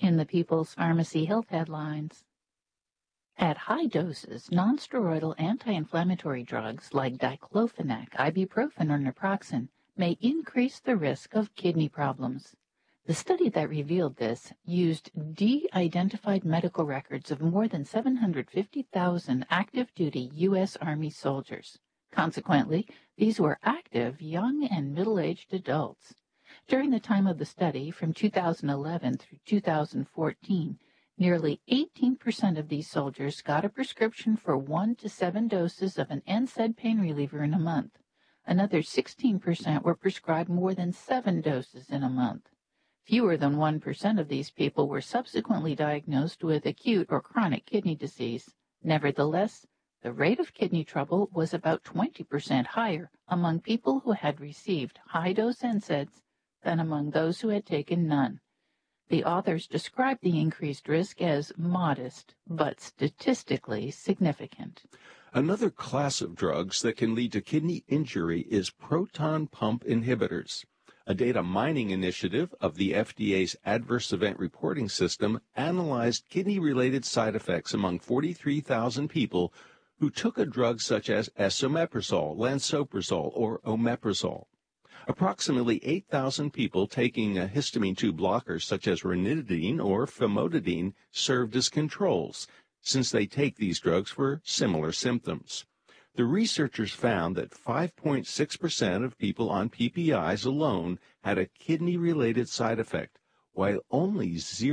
in the People's Pharmacy Health headlines. At high doses, nonsteroidal anti-inflammatory drugs like diclofenac, ibuprofen, or naproxen may increase the risk of kidney problems. The study that revealed this used de-identified medical records of more than 750,000 active-duty U.S. Army soldiers. Consequently, these were active, young, and middle-aged adults. During the time of the study, from 2011 through 2014, nearly 18% of these soldiers got a prescription for 1 to 7 doses of an NSAID pain reliever in a month. Another 16% were prescribed more than 7 doses in a month. Fewer than 1% of these people were subsequently diagnosed with acute or chronic kidney disease. Nevertheless, the rate of kidney trouble was about 20% higher among people who had received high-dose NSAIDs than among those who had taken none. The authors described the increased risk as modest, but statistically significant. Another class of drugs that can lead to kidney injury is proton pump inhibitors. A data mining initiative of the FDA's Adverse Event Reporting System analyzed kidney-related side effects among 43,000 people who took a drug such as esomeprazole, lansoprazole, or omeprazole. Approximately 8,000 people taking a histamine 2 blocker such as ranitidine or famotidine served as controls, since they take these drugs for similar symptoms. The researchers found that 5.6% of people on PPIs alone had a kidney-related side effect, while only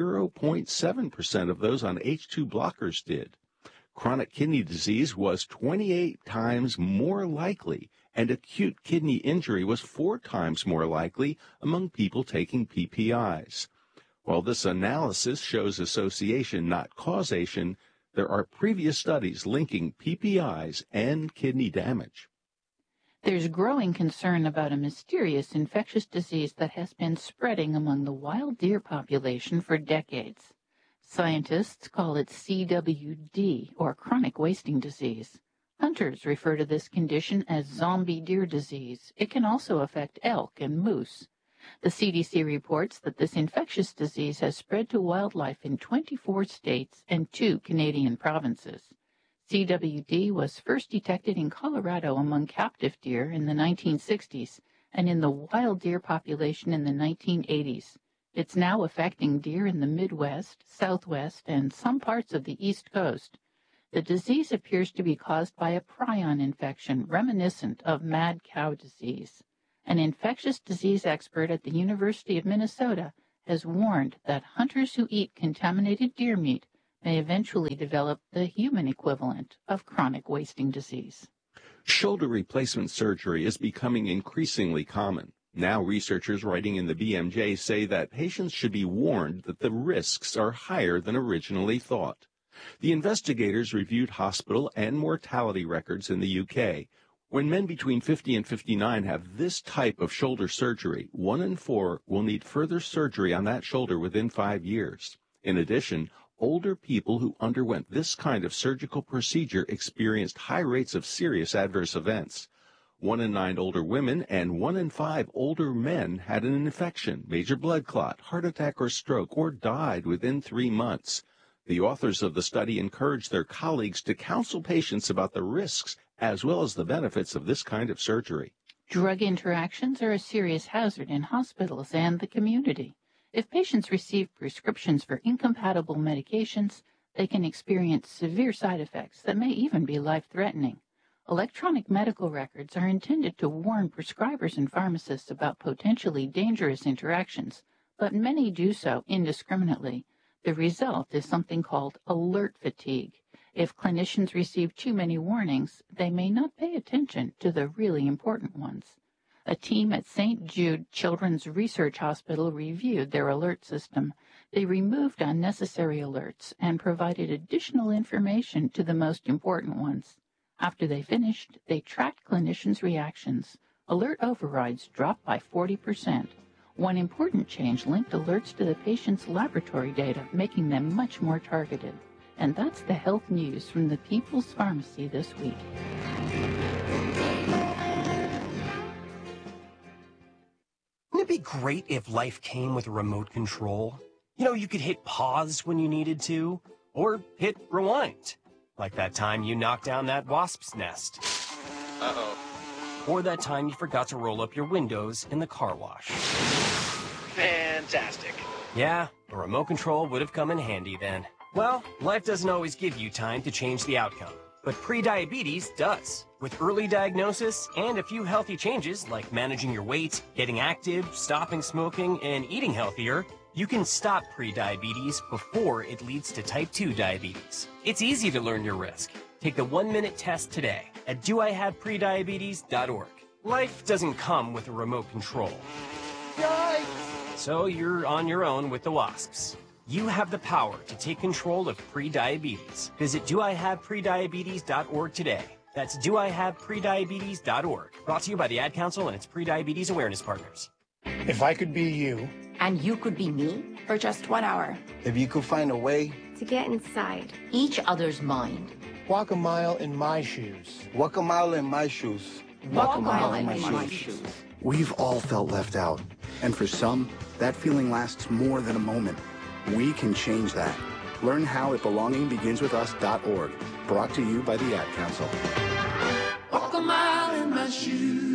0.7% of those on H2 blockers did. Chronic kidney disease was 28 times more likely, and acute kidney injury was 4 times more likely among people taking PPIs. While this analysis shows association, not causation, there are previous studies linking PPIs and kidney damage. There's growing concern about a mysterious infectious disease that has been spreading among the wild deer population for decades. Scientists call it CWD, or chronic wasting disease. Hunters refer to this condition as zombie deer disease. It can also affect elk and moose. The CDC reports that this infectious disease has spread to wildlife in 24 states and 2 Canadian provinces. CWD was first detected in Colorado among captive deer in the 1960s and in the wild deer population in the 1980s. It's now affecting deer in the Midwest, Southwest, and some parts of the East Coast. The disease appears to be caused by a prion infection reminiscent of mad cow disease. An infectious disease expert at the University of Minnesota has warned that hunters who eat contaminated deer meat may eventually develop the human equivalent of chronic wasting disease. Shoulder replacement surgery is becoming increasingly common. Now researchers writing in the BMJ say that patients should be warned that the risks are higher than originally thought. The investigators reviewed hospital and mortality records in the UK. When men between 50 and 59 have this type of shoulder surgery, 1 in 4 will need further surgery on that shoulder within 5 years. In addition, older people who underwent this kind of surgical procedure experienced high rates of serious adverse events. 1 in 9 older women and 1 in 5 older men had an infection, major blood clot, heart attack, or stroke, or died within 3 months. The authors of the study encouraged their colleagues to counsel patients about the risks as well as the benefits of this kind of surgery. Drug interactions are a serious hazard in hospitals and the community. If patients receive prescriptions for incompatible medications, they can experience severe side effects that may even be life-threatening. Electronic medical records are intended to warn prescribers and pharmacists about potentially dangerous interactions, but many do so indiscriminately. The result is something called alert fatigue. If clinicians receive too many warnings, they may not pay attention to the really important ones. A team at St. Jude Children's Research Hospital reviewed their alert system. They removed unnecessary alerts and provided additional information to the most important ones. After they finished, they tracked clinicians' reactions. Alert overrides dropped by 40%. One important change linked alerts to the patient's laboratory data, making them much more targeted. And that's the health news from the People's Pharmacy this week. Wouldn't it be great if life came with a remote control? You know, you could hit pause when you needed to, or hit rewind. Like that time you knocked down that wasp's nest. Uh-oh. Or that time you forgot to roll up your windows in the car wash. Fantastic. Yeah, a remote control would have come in handy then. Well, life doesn't always give you time to change the outcome, but prediabetes does. With early diagnosis and a few healthy changes like managing your weight, getting active, stopping smoking, and eating healthier, you can stop prediabetes before it leads to type 2 diabetes. It's easy to learn your risk. Take the 1-minute test today at doihaveprediabetes.org. Life doesn't come with a remote control. Yikes! So you're on your own with the wasps. You have the power to take control of prediabetes. Visit doihaveprediabetes.org today. That's doihaveprediabetes.org. Brought to you by the Ad Council and its prediabetes awareness partners. If I could be you. And you could be me? For just 1 hour. If you could find a way to get inside each other's mind. Walk a mile in my shoes. Walk a mile in my shoes. Walk a mile in my shoes. We've all felt left out. And for some, that feeling lasts more than a moment. We can change that. Learn how at belongingbeginswithus.org. Brought to you by the Ad Council. Walk a mile in my shoes.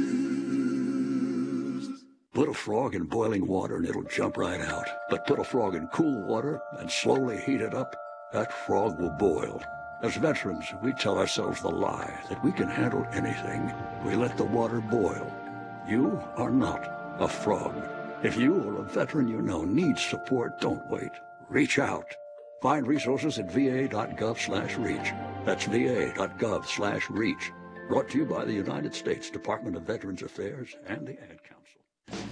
Put a frog in boiling water and it'll jump right out. But put a frog in cool water and slowly heat it up, that frog will boil. As veterans, we tell ourselves the lie that we can handle anything. We let the water boil. You are not a frog. If you or a veteran you know needs support, don't wait. Reach out. Find resources at va.gov/reach. That's va.gov/reach. Brought to you by the United States Department of Veterans Affairs and the Ad Council.